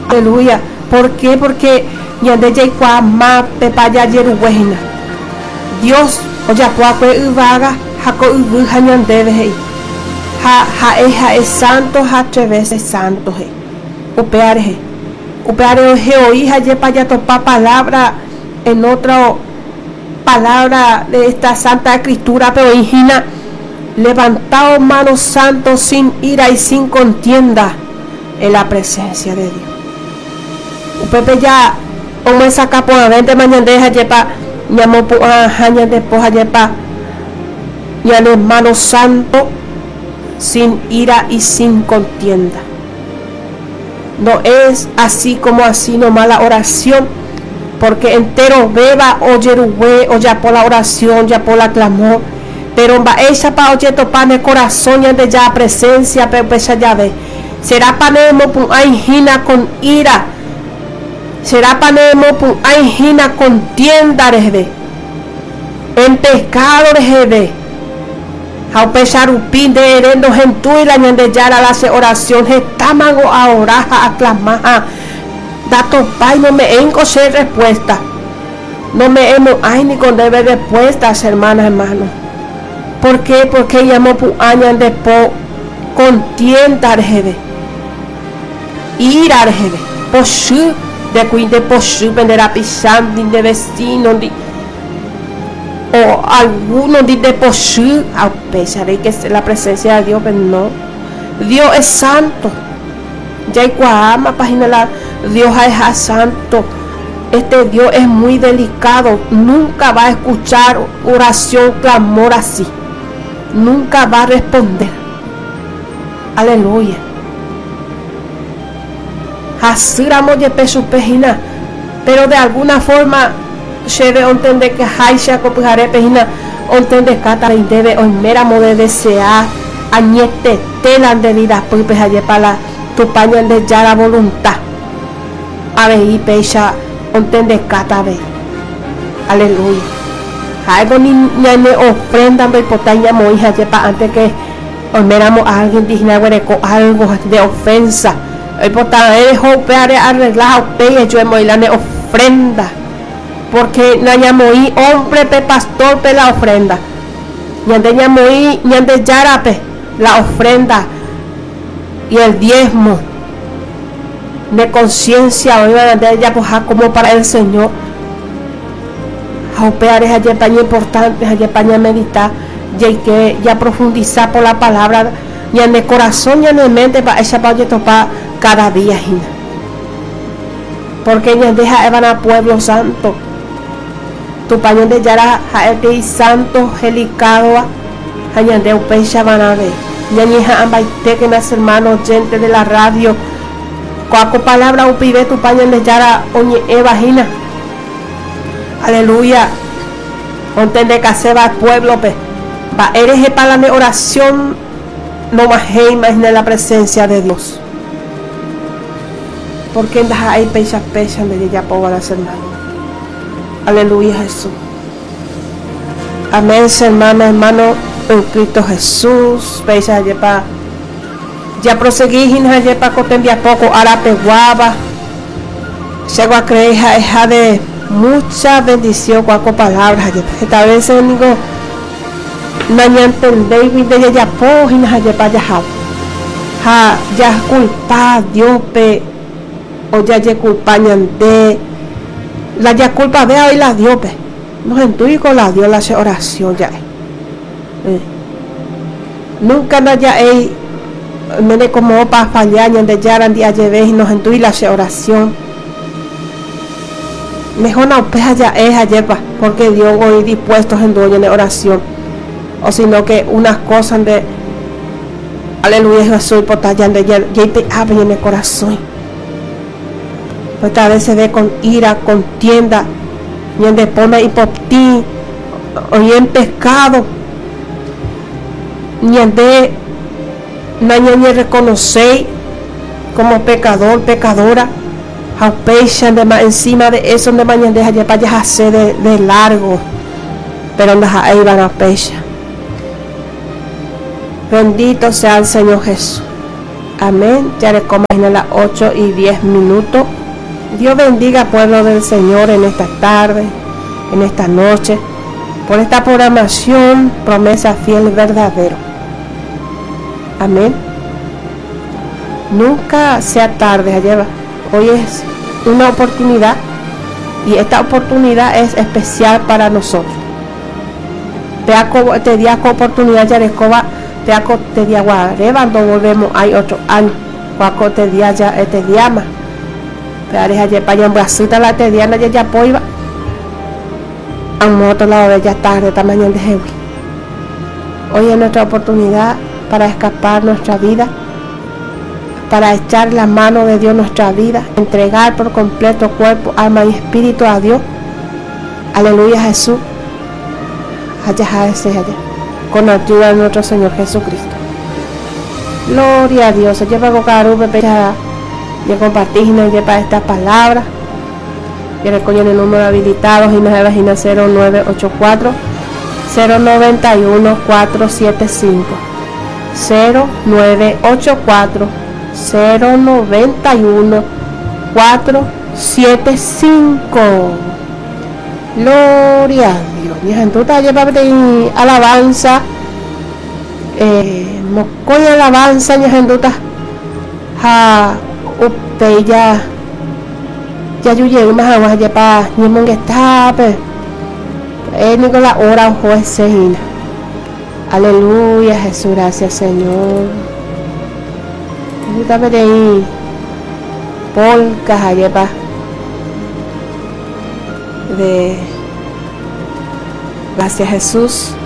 Aleluya. ¿Por qué? Porque ñande yaikua ma pepaya yeruwehina. Dios oyapua kue uvaga hako uvuja ñande vehi. Ha es santo, ha tres veces santo he. Upeare he oí yepa ya topa palabra en otra palabra de esta santa escritura, pero hijina, levantaos manos santos sin ira y sin contienda en la presencia de Dios. Upepe ya o me saca por avente mañana yepa ñamo por aña después yepa ñane manos santos sin ira y sin contienda. No es así como así nomás la oración, porque entero beba oyeruwe o ya por la oración, ya por la clamor, pero va ella pa oye topan el corazón ya de ya presencia pepecha ya ve. Será panemo pun aijina con ira, será panemo pun aijina contienda rebe, en pecado rebe. Haupechar upin de herendo gentu y la ñande yara la se oración estamago ahora a clamar dato pai no me enco ser respuesta, no me hemos ay ni con debe respuestas hermanos. ¿Por qué? Porque llamó pu añan de po contienda rebe, ira rebe, poshu de cuide poshu vendera pisando de vecino o algunos de poshu, a pesar de que es la presencia de Dios, pero no, Dios es santo. Ya hay cuama página la Dios es santo. Este Dios es muy delicado, nunca va a escuchar oración, clamor así, nunca va a responder. Aleluya. Hasiramos de peso pejina, pero de alguna forma se debe entender que haisha copujare pejina entender cata debe o mera mode desear añete telan de vida pues allá para tu paña de ya la voluntad a ver y pecha entender cata ve. Aleluya. Algo ni ne ofrenda me potaña moija para antes que o meramos a alguien digna con algo de ofensa el potán es hopeare arreglado pe yo hemos la ofrenda. Porque no ñamoí hombre pe pastor pe la ofrenda, ñande ñamoí ñande yarape la ofrenda y el diezmo de conciencia hoy de ella pues como para el Señor. Jaupear es allá paña importante, allá paña meditar, y que ya profundizar por la palabra, ñande corazón ñande mente para esa para topar cada día, porque ñande van a pueblo santo. Tu pañón de yara jaete y santo helicado hañande upecha van a ver ñañija ambaite que mis hermanos gente de la radio cuaco palabra upibe tu pañón de yara oñe vagina. Aleluya. Ontende que se va al pueblo pe va eres para la oración no más imagina la presencia de Dios, porque hay pecha de ella por las hermanos. Aleluya Jesús. Amén, hermano en Cristo Jesús. Veisa yepa ya proseguí hina yepa cotendia poco arape guava. Llego a creer hija de mucha bendición cuaco palabras yepa. Esta vez digo naña entendéis de ella po hina yepa ya ya culpa Dios pe o ya ye culpa ñande la ya culpa de hoy la dio pe no entui con la dio la oración ya nunca no ya me como para fallar de ya ran día llevé y nos entui la oración mejor no peja ya es ayer pa porque Dios hoy dispuestos en dueño de oración o sino que unas cosas de aleluya Jesús por tallar de ya te abre en el corazón. Pues a veces ve con ira, contienda, y en depone y por ti, o en pecado, ni en de nadie reconocer como pecador, pecadora, aupechan de más encima de eso, de mañana deja ya para hacer de largo, pero deja ahí van a pecha. Bendito sea el Señor Jesús. Amén. Ya le comas en las 8:10. Dios bendiga, pueblo del Señor, en esta tarde, en esta noche, por esta programación, promesa fiel y verdadero. Amén. Nunca sea tarde, ayer. Hoy es una oportunidad y esta oportunidad es especial para nosotros. Te di oportunidad, ya te di cuando volvemos hay otro año. Cuando te di ya este día más. Pero ayer para en Brasil la te di ya poiva. A otro lado de ya tarde, esta mañana de Jehová. Hoy es nuestra oportunidad para escapar nuestra vida, para echar la mano de Dios nuestra vida, entregar por completo cuerpo, alma y espíritu a Dios. Aleluya, Jesús. Allá, con la ayuda de nuestro Señor Jesucristo. Gloria a Dios. Lleva Gocaru, ya compartí y para esta palabra. Yo recojo el número habilitados y me imagina 0984 091 475 0984 091 475. Gloria a Dios. Mi gente está llevando alabanza. Mocoy alabanza, mi gente está. Ya yo llegué más agua ya para ni mon que está, ni con la hora un juez. Aleluya, Jesús, gracias, Señor. Yo estaba ahí polcas allá para de gracias, Jesús.